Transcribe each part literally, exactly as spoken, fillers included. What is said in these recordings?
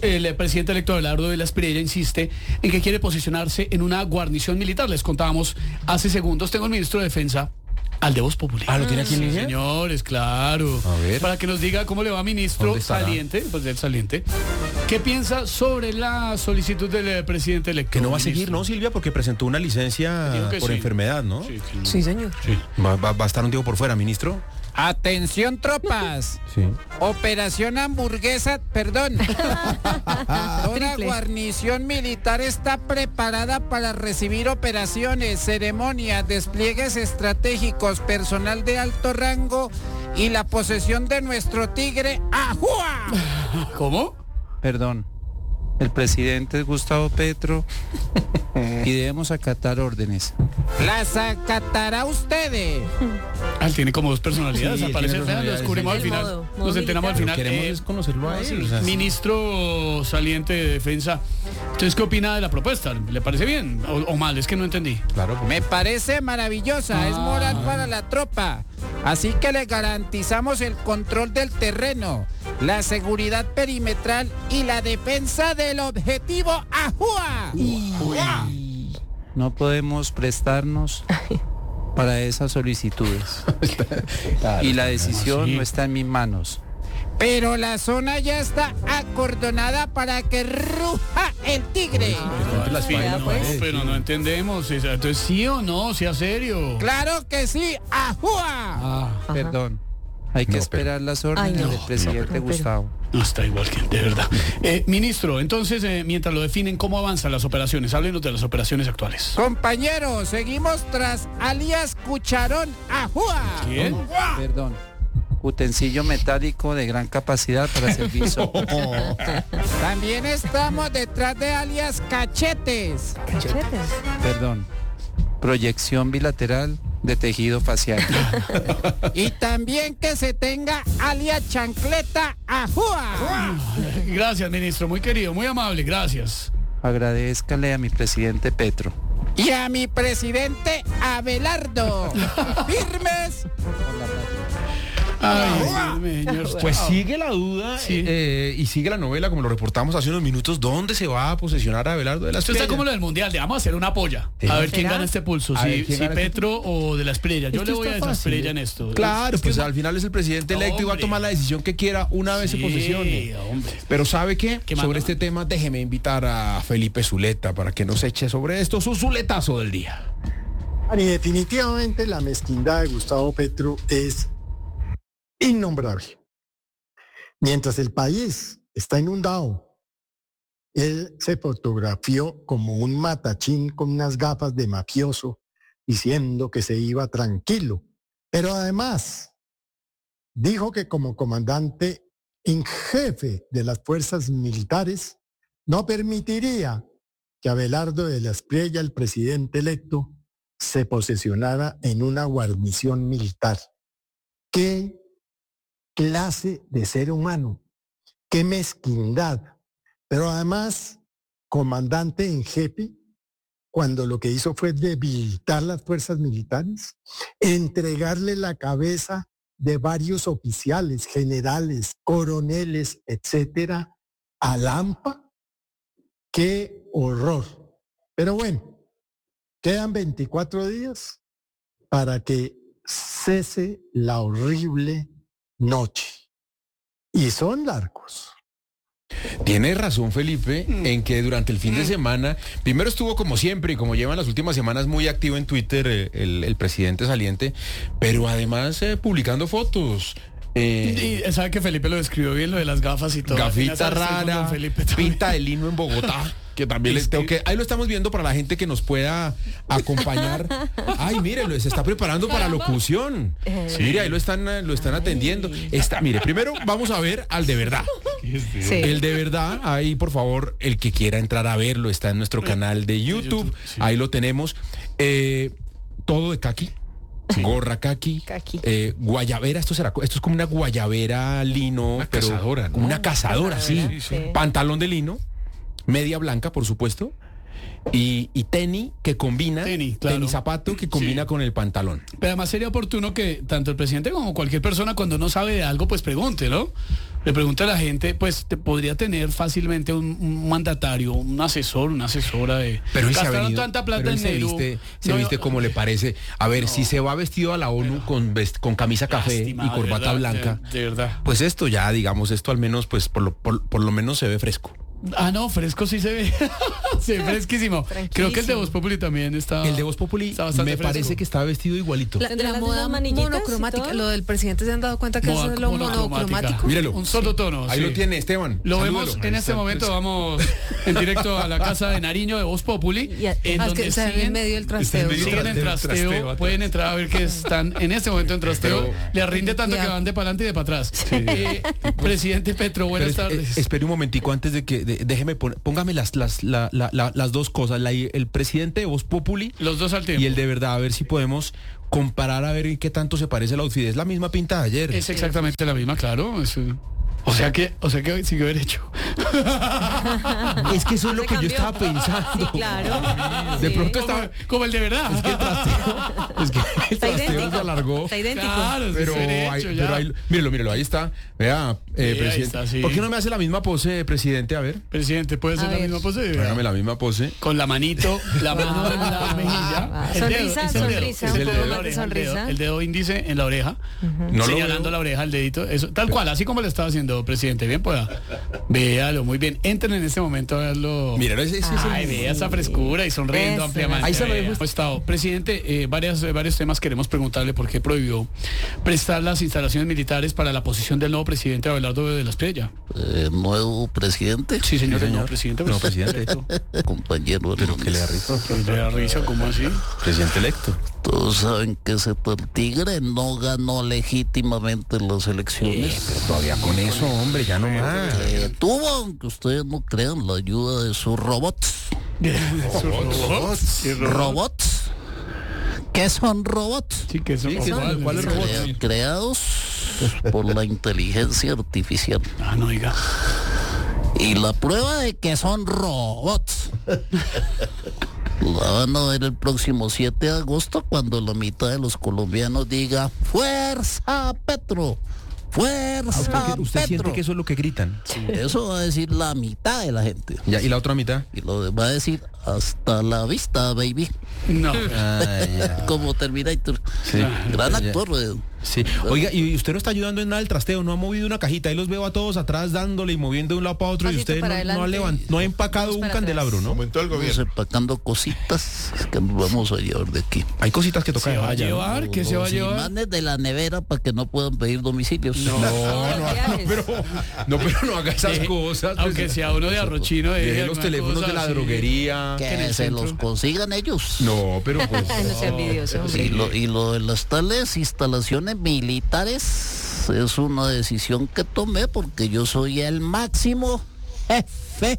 el presidente electo Abelardo de la Espriella insiste en que quiere posicionarse en una guarnición militar. Les contábamos hace segundos. Tengo el ministro de Defensa, al de Voz Populi. Ah, ¿lo tiene aquí en línea? Señores, claro. A ver. Para que nos diga cómo le va, ministro saliente, pues del saliente. ¿Qué piensa sobre la solicitud del eh, presidente electo? Que no va a ministro? seguir, ¿no, Silvia? Porque presentó una licencia por sí. enfermedad, ¿no? Sí, que no. Sí, señor. Sí. Va, va- va a estar un tiempo por fuera, ministro. Atención, tropas. Sí. Operación Hamburguesa, perdón. Una Triple. guarnición militar está preparada para recibir operaciones, ceremonias, despliegues estratégicos, personal de alto rango y la posesión de nuestro tigre ¡Ajúa! ¿Cómo? Perdón. El presidente es Gustavo Petro y debemos acatar órdenes. ¡Las acatará ustedes! Ah, él tiene como dos personalidades. Sí, él Aparece, tiene vean, lo personalidades. descubrimos al El final. modo- modo Nos enteramos al militar. final. Queremos Eh, es conocerlo a él. sí, o sea, ministro saliente de Defensa, ¿entonces qué opina de la propuesta? ¿Le parece bien o, o mal? Es que no entendí. Claro, porque- Me parece maravillosa, es moral para la tropa. Así que le garantizamos el control del terreno, la seguridad perimetral y la defensa del objetivo ¡Ajúa! No podemos prestarnos para esas solicitudes. Y la decisión sí. no está en mis manos. Pero la zona ya está acordonada para que ruja el tigre. Pero las Sí, vainas, no, pues. pero no entendemos. o sea, Entonces, ¿sí o no? ¿Sea serio? Claro que sí, ¡Ajúa! Ah, Perdón. Hay que No, esperar las órdenes Ay, no. del presidente No, pero- Gustavo. no está igual que de verdad. Eh, ministro, entonces, eh, mientras lo definen, ¿cómo avanzan las operaciones? Háblenos de las operaciones actuales. Compañeros, seguimos tras alias Cucharón ¡Ajúa! ¿Quién? Perdón. Utensilio metálico de gran capacidad para servir sopa. También estamos detrás de alias Cachetes. Cachetes. Perdón. Proyección bilateral de tejido facial. Y también que se tenga alias Chancleta ¡Ajúa! Gracias, ministro. Muy querido, muy amable. Gracias. Agradezcale a mi presidente Petro. Y a mi presidente Abelardo. Firmes. Ay, señor. Pues sigue la duda Sí. eh, y sigue la novela, como lo reportamos hace unos minutos, ¿dónde se va a posesionar a Abelardo de la Esto está Espriella? como lo del mundial, de vamos a hacer una polla. Sí. A ver quién ¿Será? gana este pulso, A si, ver quién si gana este Petro o de la Espriella. Yo Esto le voy a está esa fácil, Espriella ¿eh? en esto. Claro, Es que pues es- al final es el presidente electo y va a Hombre. tomar la decisión que quiera una vez se Sí, posesione. hombre. Pero ¿sabe qué? ¿Qué manda? Sobre este tema, déjeme invitar a Felipe Zuleta para que nos eche sobre esto su zuletazo del día. Y definitivamente la mezquindad de Gustavo Petro es innombrable. Mientras el país está inundado, él se fotografió como un matachín con unas gafas de mafioso diciendo que se iba tranquilo. Pero además dijo que como comandante en jefe de las fuerzas militares no permitiría que Abelardo de la Espriella, el presidente electo, se posesionara en una guarnición militar. ¿Qué clase de ser humano? ¡Qué mezquindad! Pero además, comandante en jefe, cuando lo que hizo fue debilitar las fuerzas militares, entregarle la cabeza de varios oficiales, generales, coroneles, etcétera, a Lampa. ¡Qué horror! Pero bueno, quedan veinticuatro días para que cese la horrible noche. Y son largos. Tiene razón Felipe en que durante el fin de semana, primero estuvo como siempre y como llevan las últimas semanas muy activo en Twitter eh, el, el presidente saliente, pero además eh, publicando fotos. Eh, Y sabe que Felipe lo describió bien, lo de las gafas y todo. Gafita Ya sabes, estoy con rara, don Felipe también. pinta de lino en Bogotá, que también les Es tengo que- que... Ahí lo estamos viendo para la gente que nos pueda acompañar. Ay, mire, lo- se está preparando para locución. Eh. Mire, ahí lo están, eh, lo están atendiendo. Está, mire, primero vamos a ver al de verdad. Sí. El de verdad, ahí por favor, el que quiera entrar a verlo, está en nuestro canal de YouTube, YouTube, sí. ahí lo tenemos. Eh, todo de caqui. Gorra caqui, Caqui. eh, guayabera, esto será, esto es como una guayabera lino, Una pero cazadora, ¿no? como una cazadora, sí. Cazadora, sí. Pantalón de lino, media blanca, por supuesto, y, y tenis que combina, Tenis, claro. tenis zapato que combina Sí. con el pantalón. Pero además sería oportuno que tanto el presidente como cualquier persona cuando no sabe de algo, pues pregunte, ¿no? Le pregunte a la gente, pues te podría tener fácilmente un, un mandatario, un asesor, una asesora de... Pero él se ha gastaron venido, tanta plata pero él en se Nehru. viste, se No, viste como le parece. A ver, si se va vestido a la ONU pero- con, vest- con camisa café lástima, y de corbata verdad, blanca, De, de verdad. pues esto ya, digamos, esto al menos, pues por lo, por, por lo menos se ve fresco. Ah, no, fresco sí se ve. Se ve fresquísimo. Creo que el de Voz Populi también está... El de Voz Populi está bastante me fresco. parece que está vestido igualito. La, ¿Tendrá la las moda mismas manillitas y monocromática, todo? lo del presidente, ¿se han dado cuenta que Moda- eso es lo monocromática. monocromático? Míralo. Un solo tono. Ahí sí. lo tiene Esteban. Lo Salúdelo. vemos Ahí en está este el momento, presidente. vamos en directo a la casa de Nariño de Voz Populi, Y a- en Ah, es donde que está en siguen, medio del trasteo. medio siguen en del trasteo, trasteo atrás. pueden entrar a ver que están en este momento en trasteo, Pero- les rinde tanto que van de para adelante y de para atrás. Eh, presidente Petro, Pero buenas es- tardes. eh, espere un momentico antes de que, de- déjeme poner, póngame las, las, la- la- la- las dos cosas, la- el presidente de Voz Populi Los dos al tiempo. y el de verdad, a ver si podemos comparar a ver en qué tanto se parece el outfit. Es la misma pinta de ayer. Es exactamente la misma, claro. es, eh, o sea que, o sea que siguió derecho. Es que eso es lo Se que yo cambió. estaba pensando. Sí, claro. De Sí. pronto Como, estaba... como el de verdad. Es que el trasteo, es que el Está trasteo idéntico. se alargó. Está idéntico. Claro, sí, Pero, es derecho, ahí, ya. pero ahí, mírelo, mírelo, ahí está. Vea, eh, Sí, ahí presidente. está, sí. ¿Por qué no me hace la misma pose, presidente? A ver, Presidente, ¿puede ser A la ver. misma pose? hágame la misma pose. Con la manito, la mano en la mejilla. Ah, el dedo, sonrisa, es el dedo, sonrisa, es el un dedo poco en la más de oreja, el dedo, sonrisa. el dedo índice en la oreja, No lo señalando veo. la oreja, el dedito, eso, tal cual, así como le estaba haciendo, presidente. Bien, pueda. Véalo, muy bien. Entren en este momento a verlo. Míralo, ese, ese es el- Ay, vea esa frescura y sonriendo Eso. ampliamente. Ahí se lo dejo. Vea. Estado. Presidente, eh, varias, eh, varios temas queremos preguntarle por qué prohibió prestar las instalaciones militares para la posición del nuevo presidente Abelardo de la Espriella. Eh, nuevo presidente, Sí, señor, Sí, el nuevo señor. presidente. No, pues, presidente. electo. compañero Pero que le da Hernández. risa. Pues, le da risa, ¿cómo así? Presidente electo. Todos saben que ese tigre no ganó legítimamente las elecciones. Todavía con eso, hombre, ya no más. Eh, tuvo, aunque ustedes no crean, la ayuda de sus robots. Robots. Sí, robots. ¿Robots? ¿Qué son robots? Sí, que son Sí, que son- robots. ¿cuáles robots? Crea- creados por la inteligencia artificial. Ah, no, diga. Y la prueba de que son robots la van a ver el próximo siete de agosto cuando la mitad de los colombianos diga ¡Fuerza Petro! ¡Fuerza ¿Usted, usted Petro! siente que eso es lo que gritan? Eso va a decir la mitad de la gente. Ya, ¿y la otra mitad? Y lo demás va a decir hasta la vista, baby. No. Ah, ya. Como Terminator. Sí. Gran Ya. actor. eh. Sí. Oiga, y usted no está ayudando en nada el trasteo, no ha movido una cajita, ahí los veo a todos atrás dándole y moviendo de un lado para otro y Pasito usted no, para no ha adelante, levant- no ha empacado dos un para candelabro, ¿no? Aumentó el Vamos gobierno. empacando cositas que nos vamos a llevar de aquí. Hay cositas que toca ¿Se va a llevar ya, ¿no? llevar? ¿Qué se va a Los llevar? imanes de la nevera para que no puedan pedir domicilios. No, no, no, pero no, pero no haga esas Eh, cosas. Aunque pues. sea uno de arrochino. de Deje los alguna teléfonos cosa de la así. droguería. Que en el se centro. los consigan ellos. No, pero pues. No sea envidioso, Y hombre. lo, y lo de las tales instalaciones militares es una decisión que tomé porque yo soy el máximo jefe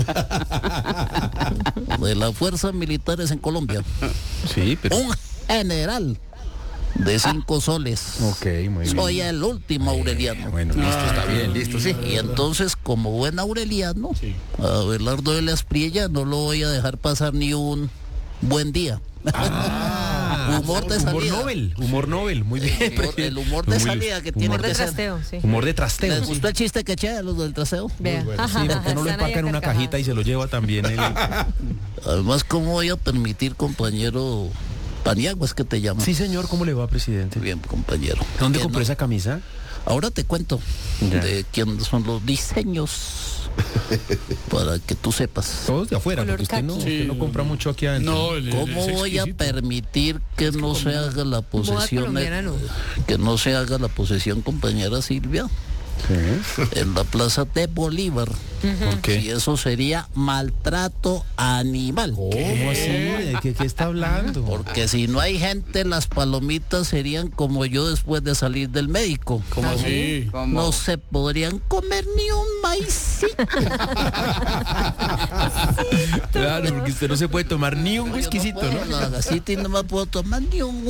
de las fuerzas militares en Colombia. Sí, pero. Un general de cinco soles. Ok, muy bien. Soy el último aureliano. Bueno, listo, está bien, listo, sí. Y entonces, como buen aureliano, a Abelardo de la Espriella no lo voy a dejar pasar ni un buen día. humor de Humor salida. Nobel, humor Nobel, muy bien. El humor, el humor de Muy- salida que tiene Humor de que ser. trasteo, sí. Humor de trasteo. ¿Les sí. gustó el chiste que eché a los del traseo? Vea. Sí, ¿por qué no lo Están ahí empaca en una carcajadas. cajita y se lo lleva también él? Además, ¿cómo voy a permitir, compañero Paniagua, es que te llamo? Sí, señor, ¿cómo le va, presidente? Bien, compañero. ¿Dónde Que compró no- esa camisa? Ahora te cuento Ya. de quiénes son los diseños para que tú sepas. Todos de afuera, Color porque usted no, caqui. usted no compra mucho aquí adentro. No, el- el- ¿Cómo es voy a exquisito. permitir que no se haga la posesión, colombiana, no. que no se haga la posesión, compañera Silvia, en la plaza de Bolívar? ¿Por qué? Y eso sería maltrato animal. ¿Cómo así? ¿De qué, qué está hablando? Porque si no hay gente, las palomitas serían como yo después de salir del médico. ¿Cómo así? No se podrían comer ni un maicito. Claro, porque usted no se puede tomar ni un Yo whiskycito, puedo, ¿no? La gasita y no me puedo tomar ni un whisky.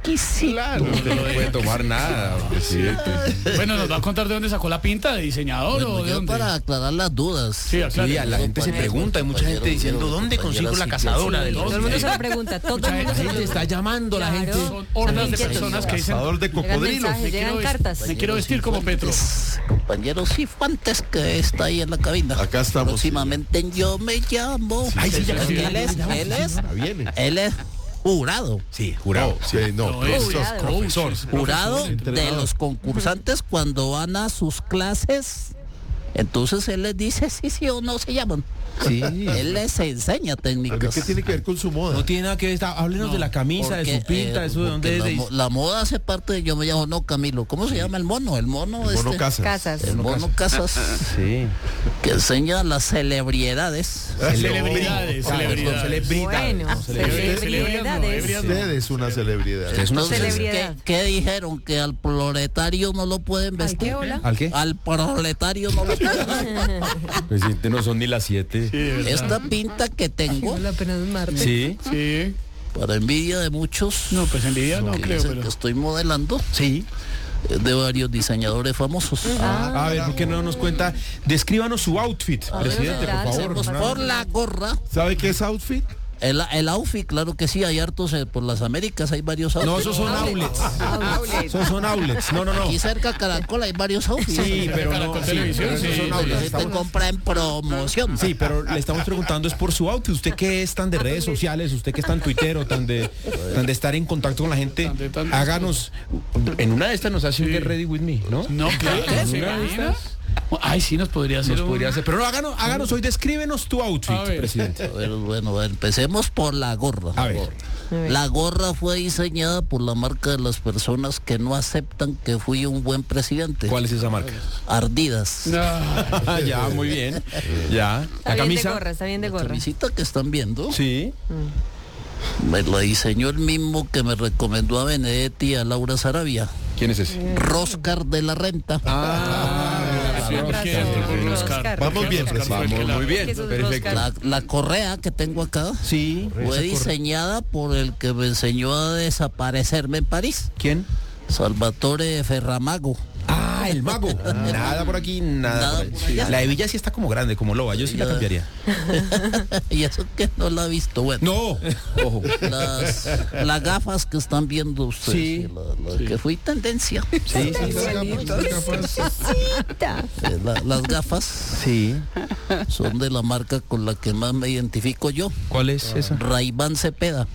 exquisito. Claro, usted no puede tomar nada, presidente. Bueno, ¿nos va a contar de dónde sacó la pinta? ¿De diseñador Bueno, o de yo dónde? para aclarar las dudas. Sí, aclare. Sí, a la gente se pregunta, hay mucha gente diciendo, ¿dónde consigo la cazadora del Todo el mundo se lo pregunta, todo el mundo se La lo gente está pregunta. llamando, la gente. Claro. Son hordas de Inquietos. personas que dicen, Cazador de Llegan cocodrilos. mensajes, llegan quiero, cartas. me quiero vestir como Petro. Compañero Cifuentes que está ahí en la cabina. Acá estamos, Próximamente yo me llamo. Ay, sí, ya sí, él es, él es, Ah, viene. él es jurado. Sí, jurado. Sí, no, No, es profesor. Jurado. profesor. Jurado de entrenador. los concursantes cuando van a sus clases. Entonces él les dice sí, sí o no se llaman. Sí. Él les enseña ¿Pero técnicas. qué tiene que ver con su moda? No tiene nada que ver, está- háblenos de la camisa, de Porque, su pinta, eh, eso de dónde porque es. la, de- mo- la moda hace parte de yo me llamo no Camilo. ¿Cómo se llama el mono? El mono El mono este, Casas. Casas. El mono Casas Sí. que enseña las celebridades. Celebridades, celebridades. Bueno, Celebridades, celebridades. ebrias no. Usted es una celebridad. Es una Entonces, celebridad. ¿qué, qué dijeron? Que al proletario no lo pueden Ay, vestir. qué hola. ¿Al qué? Al proletario no lo pueden vestir. Presidente, no son ni las siete. Esta pinta que tengo, Hola, apenas es martes. Sí. Sí. para envidia de muchos, No, pues envidia no que creo, dicen pero... que estoy modelando, Sí. es de varios diseñadores famosos. A ver, ¿por qué no nos cuenta? Descríbanos su outfit, presidente, por favor. Empecemos por la gorra. ¿Sabe qué es outfit? El, el outfit, claro que sí, hay hartos eh, por las Américas, hay varios outfits. No, esos son outlets. Esos son outlets. No, no, no. Aquí cerca de Caracol hay varios outfits. Sí, pero no. Caracol Sí, Televisión, pero esos sí, son sí, La outlets. gente Estamos- compra en promoción. Sí, pero le estamos preguntando es por su outfit. Usted que es tan de redes sociales, usted que es tan tuitero, tan de, tan de estar en contacto con la gente, Tan de- tan de- háganos. En una de estas nos hace un Get Ready With Me, ¿no? No, claro, ¿se imagina? Ay, sí, nos podría hacer Nos un- podría hacer. Pero no, háganos, háganos hoy, descríbenos tu outfit, A ver. presidente. A ver, bueno, a ver, empecemos por la gorra. A ver. La gorra fue diseñada por la marca de las personas que no aceptan que fui un buen presidente. ¿Cuál es esa marca? Ardidas. No. Ya, muy bien. Ya. Está La bien de camisa. gorra, está bien de La gorra. camisita que están viendo, Sí. me la diseñó el mismo que me recomendó a Benedetti y a Laura Sarabia. ¿Quién es ese? Roscar de la Renta. Ah, Sí, Con porque- razón, por con Oscar. Oscar. Vamos bien, Oscar fue el vamos que la- muy bien. Que eso es Perfecto. Oscar. La, la correa que tengo acá Sí. fue diseñada por el que me enseñó a desaparecerme en París, ¿Quién? Salvatore Ferramago. Ah, el mago. Nada por aquí, nada. Nada por ahí. por allá. La hebilla sí está como grande, como loba. Yo sí la Ya. cambiaría. Y eso que no la ha visto. Bueno, No. Ojo. las, las gafas que están viendo ustedes, Sí. la- la que fui tendencia. Sí, sí. Eh, la- las gafas Sí. son de la marca con la que más me identifico yo, ¿Cuál es esa? Ray-Ban Cepeda.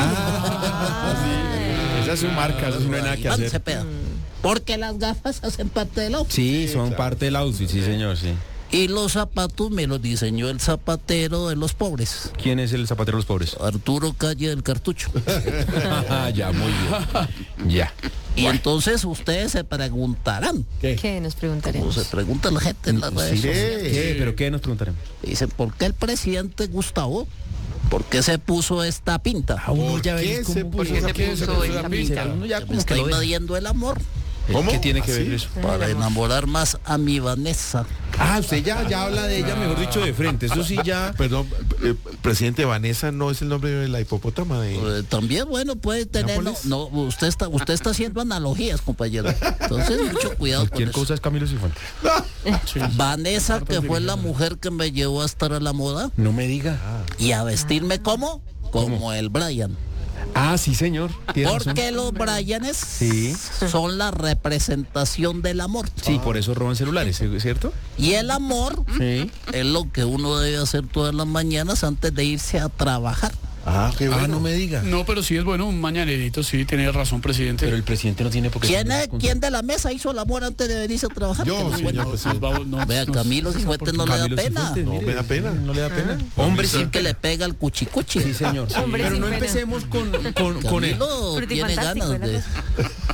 Esa es su marca, eso sí no hay nada que Ray-Ban hacer. Cepeda. Porque las gafas hacen parte del outfit. Sí, son parte del outfit, sí, señor, sí. Y los zapatos me los diseñó el zapatero de los pobres, ¿Quién es el zapatero de los pobres? Arturo Calle del Cartucho. Ya, muy bien. Ya. Y entonces ustedes se preguntarán, ¿Qué nos como preguntaremos? se pregunta la gente en las redes Sí. sociales. ¿Qué? ¿Pero qué nos preguntaremos? Dicen, ¿por qué el presidente Gustavo? ¿Por qué se puso esta pinta? uno ya qué ves se cómo- puso ¿por esa qué pinta? se puso esa pinta? Uno ya Me como está que lo deja. invadiendo el amor ¿Cómo? ¿Qué tiene que ver ¿Así? eso? para enamorar más a mi Vanessa. Ah, usted ya, ya habla de ella, mejor dicho, de frente. Eso sí ya. Perdón, eh, presidente, Vanessa no es el nombre de la hipopótama de... Eh, también, bueno, puede tener... No, ¿Nápoles? no, usted está usted está haciendo analogías, compañero. Entonces, mucho cuidado con Cualquier eso. cosa es Camilo Cifuentes. Vanessa, que fue la mujer que me llevó a estar a la moda No me diga. y a vestirme como, como el Brian. Ah, sí, señor. Tiene razón. Porque los Brianes Sí. son la representación del amor. Sí, por eso roban celulares, ¿cierto? Y el amor Sí. es lo que uno debe hacer todas las mañanas antes de irse a trabajar. Ah, qué bueno. Ah, no me diga. No, pero sí es bueno un mañanerito, sí, tiene razón, presidente. Pero el presidente no tiene por qué. ¿Quién, es, ¿Quién de la mesa hizo el amor antes de venirse a trabajar? Yo, Que nos señor cuente. presidente. Nos vamos- no, Vea, no, Camilo Cifuentes no le da Camilo pena. Cifuentes, No, mire. me da pena. No le da pena. Hombre, sí que le pega al cuchicuchi. Sí, señor. Hombre Pero sin no pena. empecemos con, con, con él. Camilo tiene Frutifantástico, ganas de... ¿verdad?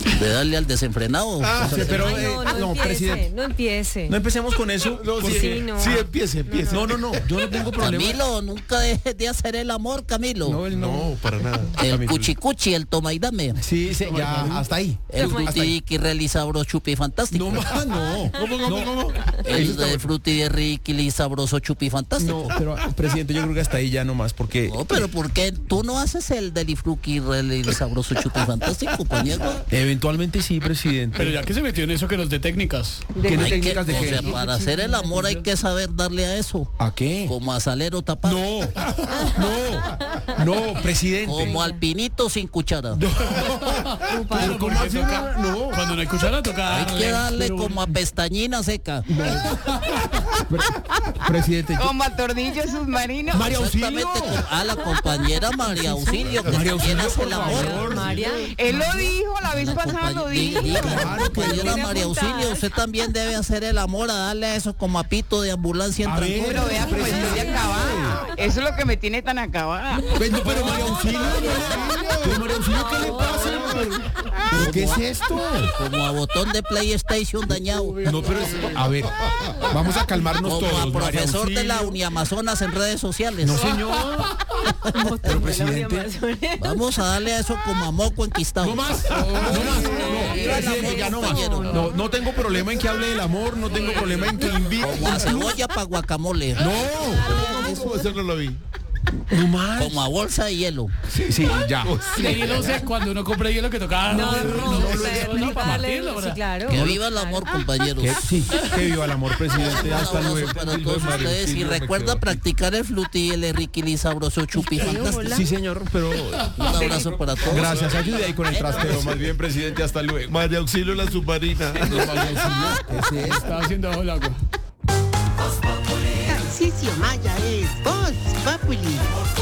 De darle al desenfrenado. Ah, sí, pero Ay, eh, no, no, no, empiece, presidente. no empiece. No empecemos con eso. ¿Por porque- qué no? Sí, empiece, empiece. No, no, no, yo no tengo problema. Camilo, nunca dejes de hacer el amor, Camilo. No, él no, para nada. el Camilo. cuchicuchi, el toma y dame. Sí, sí, ya, hasta ahí. El frutiqui realizabro chupi fantástico. No más, no. ¿Cómo, cómo, cómo? El de fruti de riquili sabroso chupi fantástico. No, pero presidente, yo creo que hasta ahí ya no más, porque No, pero ¿por qué tú no haces el delifruqui el sabroso chupi fantástico, paniego? eventualmente sí, presidente. Pero ya que se metió en eso que nos dé técnicas. De- ¿Tiene Hay que- técnicas de o qué? sea, para hacer el amor hay que saber darle a eso. ¿A qué? Como a salero tapado. No, no, no, presidente. Como al pinito sin cuchara. Claro, ¿cómo porque así? toca- No. Cuando no hay cuchara toca Hay que darle pero- como a pestañina seca. Pre- presidente, yo- Como a tornillo submarino. María Auxilio. Exactamente, como a la compañera María Auxilio, que María también Auxilio, hace por el amor. favor. María. Él lo dijo, la vez pasada lo dijo. Compañera Tiene María Auxilio, apuntadas. usted también debe hacer el amor a darle a eso como a pito de ambulancia en A ver. transporte. Pero vea cómo estoy acabada. Eso es lo que me tiene tan acabada. Pero, pero María Auxilio, no, pero María Auxilio, ¿qué le pasa? ¿Pero qué es esto? Como a botón de PlayStation dañado. No, pero es- a ver, vamos a calmarnos Como todos. a María profesor de la Auxilio. Uniamazonas en redes sociales. No, señor. Pero presidente, Vamos a darle a eso como a moco enquistado. no más, no más, no, presidente, ya no más. No, no tengo problema en que hable del amor, no tengo problema en que invite. Como a cebolla para guacamole. No, ¿Cómo eso no lo vi? no más. Como a bolsa de hielo. Sí, sí, ya. De hielo sé, cuando uno compra hielo que toca. No, no, no, no, usted no, para dale- partirlo, sí, ¿verdad? claro. Que viva el amor, compañeros. Que- sí, que viva el amor, presidente. Un Hasta abrazo luego. para todos ustedes y recuerda practicar el fluti y el riquili sabroso chupi fantástico. Sí, señor, pero Un abrazo para todos. gracias, ayude ahí con el trasteo. Más bien, presidente, hasta luego. María Auxilio la submarina. Estaba haciendo bajo el agua. Tarcisio Maya es Voz Populi.